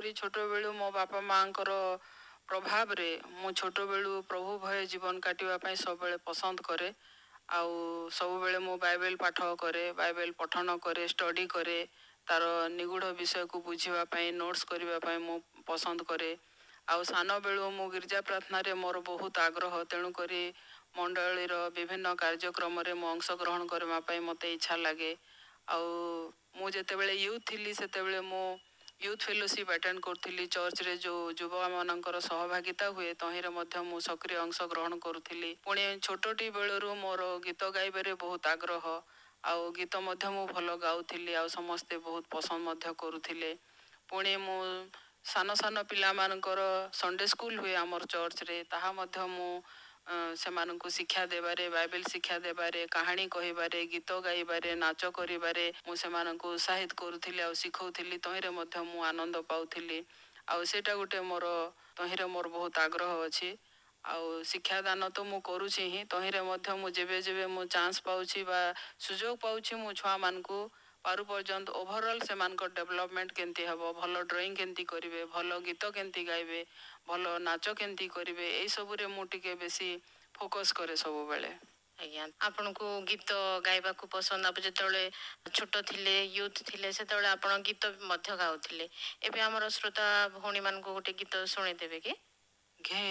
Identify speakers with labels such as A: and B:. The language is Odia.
A: କରି ଛୋଟ ବେଳୁ ମୋ ବାପା ମାଙ୍କର ପ୍ରଭାବରେ ମୁଁ ଛୋଟ ବେଳୁ ପ୍ରଭୁ ଭୟ ଜୀବନ କାଟିବା ପାଇଁ ସବୁବେଳେ ପସନ୍ଦ କରେ। ଆଉ ସବୁବେଳେ ମୁଁ ବାଇବେଲ ପାଠ କରେ, ବାଇବେଲ ପଠନ କରେ, ଷ୍ଟଡି କରେ, ତାର ନିଗୁଢ଼ ବିଷୟକୁ ବୁଝିବା ପାଇଁ ନୋଟ୍ସ କରିବା ପାଇଁ ମୁଁ ପସନ୍ଦ କରେ। ଆଉ ସାନ ବେଳୁ ମୁଁ ଗିର୍ଜା ପ୍ରାର୍ଥନାରେ ମୋର ବହୁତ ଆଗ୍ରହ, ତେଣୁକରି ମଣ୍ଡଳୀର ବିଭିନ୍ନ କାର୍ଯ୍ୟକ୍ରମରେ ମୁଁ ଅଂଶଗ୍ରହଣ କରିବା ପାଇଁ ମୋତେ ଇଚ୍ଛା ଲାଗେ। ଆଉ ମୁଁ ଯେତେବେଳେ ୟୁଥ୍ ଥିଲି ସେତେବେଳେ ମୁଁ ୟୁଥ୍ ଫେଲୋସିପ୍ ଆଟେଣ୍ଡ କରୁଥିଲି। ଚର୍ଚ୍ଚରେ ଯେଉଁ ଯୁବମାନଙ୍କର ସହଭାଗିତା ହୁଏ ତହିଁରେ ମଧ୍ୟ ମୁଁ ସକ୍ରିୟ ଅଂଶଗ୍ରହଣ କରୁଥିଲି। ପୁଣି ଛୋଟଟି ବେଳରୁ ମୋର ଗୀତ ଗାଇବାରେ ବହୁତ ଆଗ୍ରହ, ଆଉ ଗୀତ ମଧ୍ୟ ମୁଁ ଭଲ ଗାଉଥିଲି, ଆଉ ସମସ୍ତେ ବହୁତ ପସନ୍ଦ ମଧ୍ୟ କରୁଥିଲେ। ପୁଣି ମୁଁ ସାନ ସାନ ପିଲାମାନଙ୍କର ସଣ୍ଡେ ସ୍କୁଲ ହୁଏ ଆମର ଚର୍ଚ୍ଚରେ, ତାହା ମଧ୍ୟ ମୁଁ ସେମାନଙ୍କୁ ଶିକ୍ଷା ଦେବାରେ, ବାଇବେଲ ଶିକ୍ଷା ଦେବାରେ, କାହାଣୀ କହିବାରେ, ଗୀତ ଗାଇବାରେ, ନାଚ କରିବାରେ ମୁଁ ସେମାନଙ୍କୁ ଉତ୍ସାହିତ କରୁଥିଲି ଆଉ ଶିଖଉଥିଲି। ତହିଁରେ ମଧ୍ୟ ମୁଁ ଆନନ୍ଦ ପାଉଥିଲି। ଆଉ ସେଇଟା ଗୋଟେ ମୋର ତହିଁରେ ମୋର ବହୁତ ଆଗ୍ରହ ଅଛି। ଆଉ ଶିକ୍ଷାଦାନ ତ ମୁଁ କରୁଛି ହିଁ, ତହିଁରେ ମଧ୍ୟ ମୁଁ ଯେବେ ଯେବେ ମୁଁ ଚାନ୍ସ ପାଉଛି ବା ସୁଯୋଗ ପାଉଛି ମୁଁ ଛୁଆମାନଙ୍କୁ ପାରୁ ପର୍ଯ୍ୟନ୍ତ ଓଭରଅଲ୍ ସେମାନଙ୍କ ଡେଭଲପମେଣ୍ଟ କେମିତି ହେବ, ଭଲ ଡ୍ରଇଂ କେମିତି କରିବେ, ଭଲ ଗୀତ କେମିତି ଗାଇବେ, ଭଲ ନାଚ କେମିତି କରିବେ, ଏଇସବୁରେ ମୁଁ ଟିକେ ବେଶୀ ଫୋକସ୍ କରେ ସବୁବେଳେ।
B: ଆଜ୍ଞା, ଆପଣଙ୍କୁ ଗୀତ ଗାଇବାକୁ ପସନ୍ଦ। ଆପଣ ଯେତେବେଳେ ଛୋଟ ଥିଲେ, ୟୁଥ୍ ଥିଲେ, ସେତେବେଳେ ଆପଣ ଗୀତ ମଧ୍ୟ ଗାଉଥିଲେ। ଏବେ ଆମର ଶ୍ରୋତା ଭଉଣୀମାନଙ୍କୁ ଗୋଟେ ଗୀତ ଶୁଣେଇଦେବେ କି?
A: ଘେ